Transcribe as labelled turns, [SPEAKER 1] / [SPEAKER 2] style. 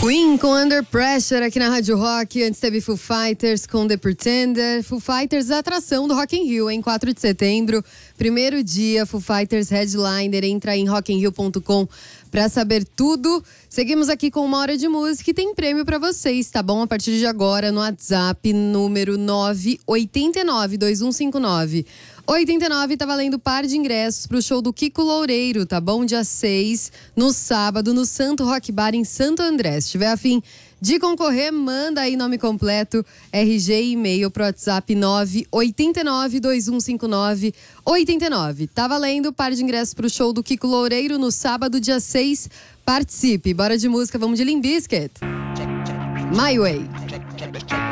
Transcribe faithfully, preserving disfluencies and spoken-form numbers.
[SPEAKER 1] Queen com Under Pressure aqui na Rádio Rock. Antes teve Foo Fighters com The Pretender. Foo Fighters, a atração do Rock in Rio, em quatro de setembro. Primeiro dia, Foo Fighters Headliner. Entra em rock in rio ponto com para saber tudo. Seguimos aqui com uma hora de música e tem prêmio para vocês, tá bom? A partir de agora no WhatsApp, número nove oito nove, dois um cinco nove. oitenta e nove tá valendo par de ingressos pro show do Kiko Loureiro, tá bom? Dia seis, no sábado, no Santo Rock Bar em Santo André. Se tiver a fim de concorrer, manda aí nome completo, R G e e-mail pro WhatsApp nove oito nove, dois um cinco nove, oito nove. Tá valendo par de ingressos pro show do Kiko Loureiro no sábado, dia seis. Participe. Bora de música, vamos de Limp Bizkit. My Way.